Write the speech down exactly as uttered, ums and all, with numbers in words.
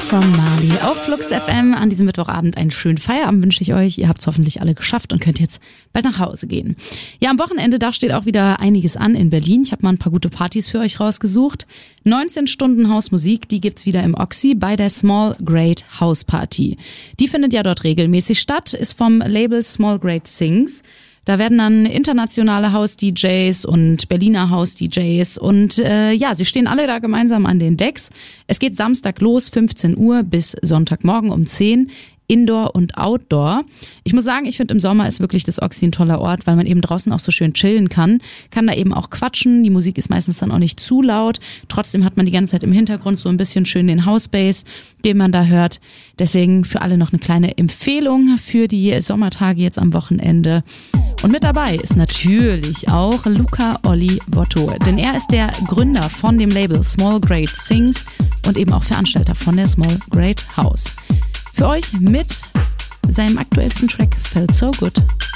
from Mali auf Flux F M. An diesem Mittwochabend einen schönen Feierabend wünsche ich euch. Ihr habt es hoffentlich alle geschafft und könnt jetzt bald nach Hause gehen. Ja, am Wochenende, da steht auch wieder einiges an in Berlin. Ich habe mal ein paar gute Partys für euch rausgesucht. neunzehn Stunden Hausmusik, die gibt's wieder im Oxy bei der Small Great House Party. Die findet ja dort regelmäßig statt, ist vom Label Small Great Sings. Da werden dann internationale House-D Js und Berliner House-D Js und äh, ja, sie stehen alle da gemeinsam an den Decks. Es geht Samstag los, fünfzehn Uhr bis Sonntagmorgen um zehn. Indoor und Outdoor. Ich muss sagen, ich finde im Sommer ist wirklich das Oxy ein toller Ort, weil man eben draußen auch so schön chillen kann. Kann da eben auch quatschen. Die Musik ist meistens dann auch nicht zu laut. Trotzdem hat man die ganze Zeit im Hintergrund so ein bisschen schön den House-Bass, den man da hört. Deswegen für alle noch eine kleine Empfehlung für die Sommertage jetzt am Wochenende. Und mit dabei ist natürlich auch Luca Olli Botto, denn er ist der Gründer von dem Label Small Great Sings und eben auch Veranstalter von der Small Great House. Für euch mit seinem aktuellsten Track Felt So Good.